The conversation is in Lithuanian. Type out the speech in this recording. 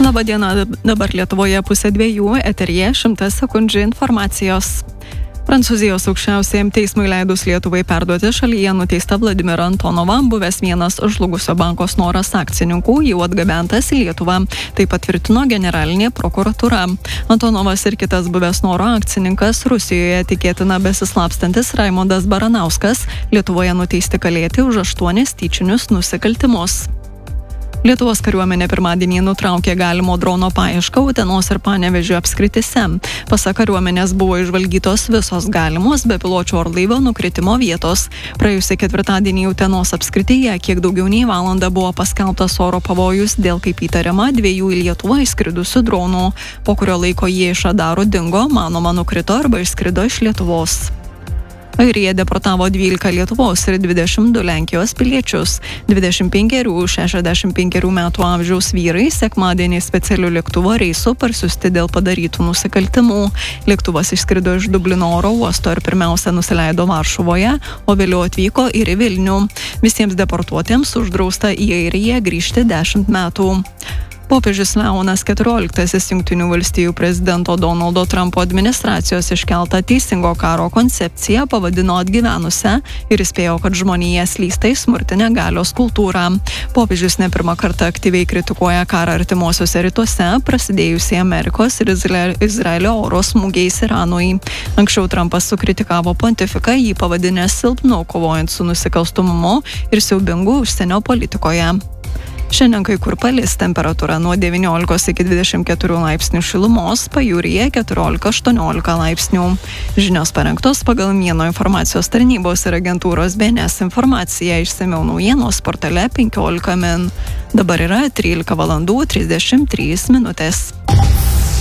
Labą dieną, dabar Lietuvoje 1:02, eteryje 100 sekundžių informacijos. Prancūzijos aukščiausiajam teismui leidus Lietuvai perduoti šalyje nuteistą Vladimirą Antonovą, buvęs vienas žlugusio banko Snoras akcininkų, jau atgabentas į Lietuvą. Tai patvirtino generalinė prokuratūra. Antonovas ir kitas buvęs Snoro akcininkas Rusijoje tikėtina besislapstantis Raimondas Baranauskas Lietuvoje nuteisti kalėti už 8 tyčinius nusikaltimus. Lietuvos kariuomenė pirmadienį nutraukė galimo drono paiešką Utenos ir Panevėžio apskrityse. Pasak kariuomenės buvo išžvalgytos visos galimos bepiločio orlaivio nukritimo vietos. Praėjusį ketvirtadienį Utenos apskrityje kiek daugiau nei valandą buvo paskelbtas oro pavojus dėl, kaip įtariama, 2 į Lietuvą įskridusių dronų. Po kurio laiko jie iš radarų dingo, manoma nukrito arba išskrido iš Lietuvos. Airija deportavo 12 Lietuvos ir 22 Lenkijos piliečius. 25 ir 65 metų amžiaus vyrai sekmadienį specialiu lėktuvo reisu parsiųsti dėl padarytų nusikaltimų. Lėktuvas išskrido iš Dublino oro uosto ir pirmiausia nusileido Varšuvoje, o vėliau atvyko ir į Vilnių. Visiems deportuotiems uždrausta į Airiją grįžti 10 metų. Popiežius Leonas XIV Jungtinių valstijų prezidento Donaldo Trumpo administracijos iškeltą teisingo karo koncepciją pavadino atgyvenusią ir įspėjo, kad žmonija slysta į smurtinę galios kultūrą. Popiežius ne pirmą kartą aktyviai kritikuoja karą artimuosiuose rytuose, prasidėjusiai Amerikos ir Izraelio oro smūgiais Iranui. Anksčiau Trumpas sukritikavo pontifiką, jį pavadinęs silpnu, kovojant su nusikalstumumu ir siaubingu užsienio politikoje. Šiandien kai kur palis, temperatūra nuo 19 iki 24 laipsnių šilumos, pajūryje 14-18 laipsnių. Žinios parengtos pagal Mieno informacijos tarnybos ir agentūros BNS informaciją, išsamiau naujienos portale 15 min. Dabar yra 13:33 min.